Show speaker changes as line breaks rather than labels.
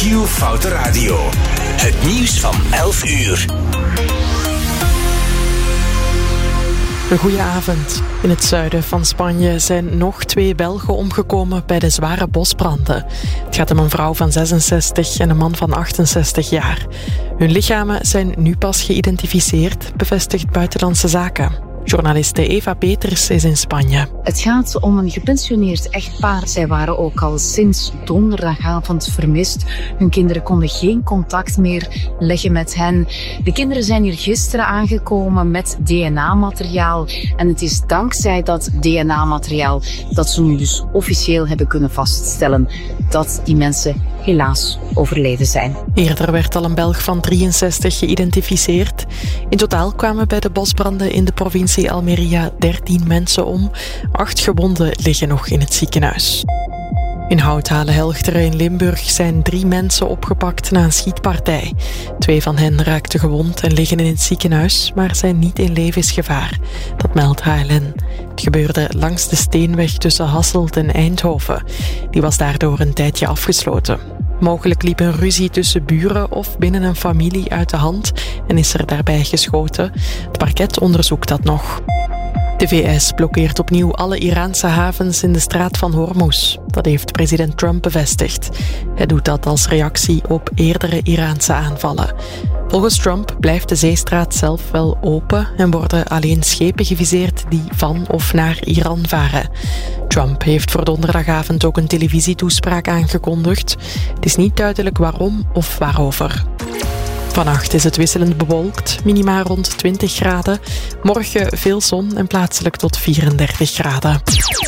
Q-Foute Radio. Het nieuws van 11 uur.
Een goeie avond. In het zuiden van Spanje zijn nog 2 Belgen omgekomen bij de zware bosbranden. Het gaat om een vrouw van 66 en een man van 68 jaar. Hun lichamen zijn nu pas geïdentificeerd, bevestigt Buitenlandse Zaken. Journaliste Eva Peters is in Spanje.
Het gaat om een gepensioneerd echtpaar. Zij waren ook al sinds donderdagavond vermist. Hun kinderen konden geen contact meer leggen met hen. De kinderen zijn hier gisteren aangekomen met DNA-materiaal. En het is dankzij dat DNA-materiaal dat ze nu dus officieel hebben kunnen vaststellen dat die mensen helaas overleden zijn.
Eerder werd al een Belg van 63 geïdentificeerd. In totaal kwamen bij de bosbranden in de provincie Almería 13 mensen om. 8 gewonden liggen nog in het ziekenhuis. In Houthalen-Helchteren in Limburg zijn 3 mensen opgepakt na een schietpartij. 2 van hen raakten gewond en liggen in het ziekenhuis, maar zijn niet in levensgevaar. Dat meldt HLN. Het gebeurde langs de steenweg tussen Hasselt en Eindhoven. Die was daardoor een tijdje afgesloten. Mogelijk liep een ruzie tussen buren of binnen een familie uit de hand en is er daarbij geschoten. Het parket onderzoekt dat nog. De VS blokkeert opnieuw alle Iraanse havens in de straat van Hormuz. Dat heeft president Trump bevestigd. Hij doet dat als reactie op eerdere Iraanse aanvallen. Volgens Trump blijft de zeestraat zelf wel open en worden alleen schepen geviseerd die van of naar Iran varen. Trump heeft voor donderdagavond ook een televisietoespraak aangekondigd. Het is niet duidelijk waarom of waarover. Vannacht is het wisselend bewolkt, minima rond 20 graden. Morgen veel zon en plaatselijk tot 34 graden.